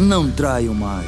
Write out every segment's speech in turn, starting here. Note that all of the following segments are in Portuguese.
não traio mais.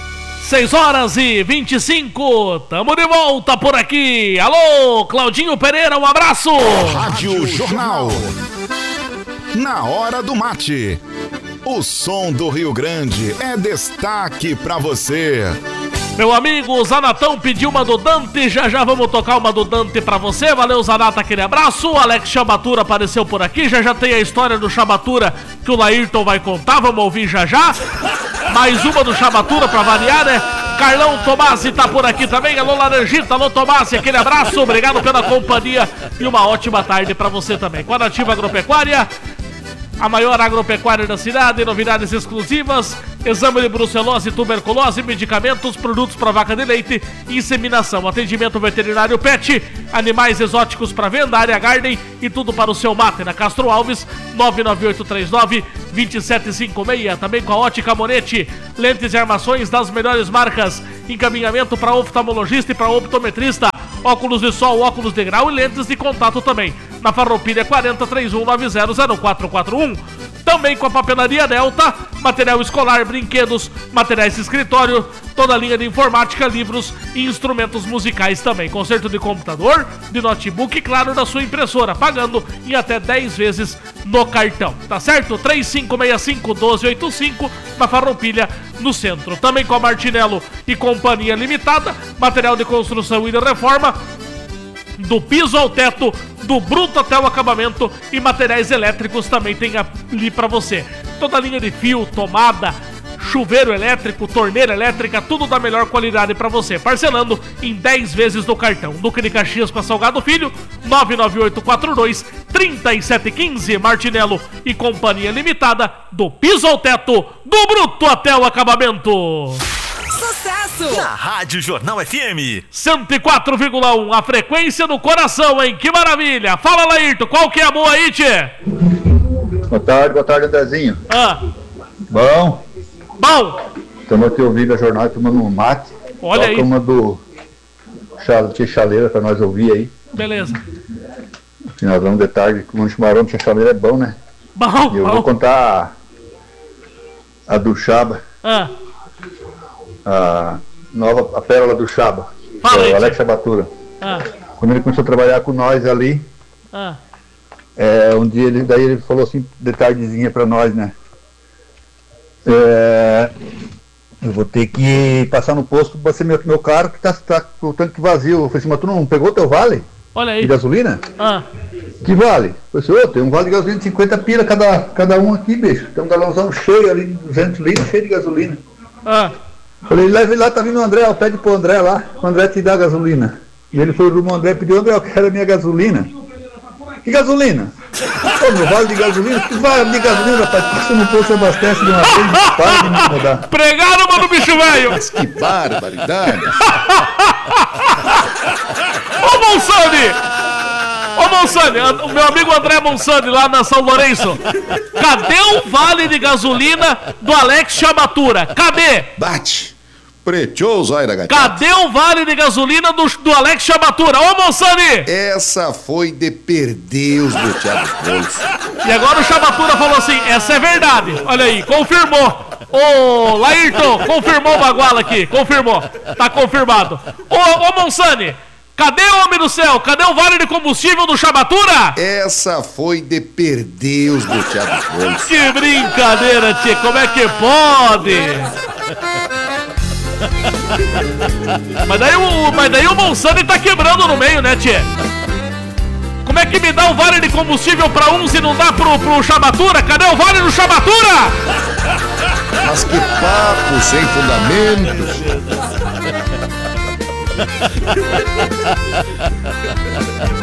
6h25, tamo de volta por aqui. Alô, Claudinho Pereira, um abraço. Rádio Jornal. Na hora do mate. O som do Rio Grande é destaque pra você. Meu amigo Zanatão pediu uma do Dante, já vamos tocar uma do Dante pra você. Valeu, Zanata, aquele abraço. O Alex Chabatura apareceu por aqui, já tem a história do Chabatura que o Laírton vai contar, vamos ouvir já. Mais uma do Chabatura pra variar, né? Carlão Tomassi tá por aqui também. Alô, Laranjita, alô, Tomassi, aquele abraço, obrigado pela companhia e uma ótima tarde pra você também. Com a Nativa Agropecuária, a maior agropecuária da cidade, novidades exclusivas, exame de brucelose, tuberculose, medicamentos, produtos para vaca de leite, inseminação, atendimento veterinário pet, animais exóticos para venda, área garden e tudo para o seu mate. Na Castro Alves, 99839-2756, também com a Ótica Monete, lentes e armações das melhores marcas, encaminhamento para oftalmologista e para optometrista, óculos de sol, óculos de grau e lentes de contato também. Na Farroupilha 4031900441. Também com a Papelaria Delta, material escolar, brinquedos, materiais de escritório, toda a linha de informática, livros e instrumentos musicais também. Conserto de computador, de notebook e, claro, da sua impressora, pagando em até 10 vezes no cartão. Tá certo? 3565-1285, na Farroupilha, no centro. Também com a Martinello e Companhia Limitada, material de construção e de reforma, do piso ao teto, do bruto até o acabamento e materiais elétricos também tem ali pra você. Toda a linha de fio, tomada, chuveiro elétrico, torneira elétrica, tudo da melhor qualidade pra você. Parcelando em 10 vezes no cartão. Duque de Caxias com a Salgado Filho, 99842-3715. Martinello e Companhia Limitada, do piso ao teto, do bruto até o acabamento. Sucesso! Na Rádio Jornal FM 104,1, a frequência do coração, hein? Que maravilha! Fala, Laírton, qual que é a boa aí, tchê? Boa tarde, Andrezinho. Bom. Estamos aqui ouvindo a jornada, tomando um mate. Olha aí. Uma do Tia Chaleira pra nós ouvir aí. Beleza. Finalzão de tarde, com um chimarrão, Tia Chaleira é bom, né? Bom. E eu vou contar a do Chaba. A pérola do Chaba. Fala aí, o Alex Chabatura. Quando ele começou a trabalhar com nós ali, um dia ele falou assim, de tardezinha pra nós, né? Eu vou ter que passar no posto para ser meu carro que tá com o tanque vazio. Eu falei assim, mas tu não pegou teu vale? Olha aí. De gasolina? Que vale? Eu falei assim, tem um vale de gasolina de 50 pila cada um aqui, bicho. Tem um galãozão cheio ali, 200 litros, cheio de gasolina. Falei, leve lá, tá vindo o André, pede pro André lá, o André te dá a gasolina. E ele foi rumo ao André, pediu, André, eu quero a minha gasolina. Que gasolina? Pô, meu vale de gasolina? Que vale de gasolina, rapaz? Por que você não fosse abastece de uma vez? Para de me incomodar. Pregaram, mano, bicho velho! Mas que barbaridade! Ô, Monsani, o meu amigo André Monsani, lá na São Lourenço. Cadê o vale de gasolina do Alex Chabatura? Cadê? Bate! Preteou os olhos da gatinha. Cadê o vale de gasolina do Alex Chabatura? Ô, Monsani! Essa foi de perder os boteados bolsos. E agora o Chabatura falou assim, essa é verdade. Olha aí, confirmou. Ô, Laírton, confirmou o baguala aqui, confirmou. Tá confirmado. Ô, Monsani, cadê o homem do céu? Cadê o vale de combustível do Chabatura? Essa foi de perder os boteados bolsos. Que brincadeira, tio, como é que pode? Mas daí o Monsani tá quebrando no meio, né, tchê? Como é que me dá o vale de combustível pra uns e não dá pro Chabatura? Cadê o vale do Chabatura? Mas que papo sem fundamento.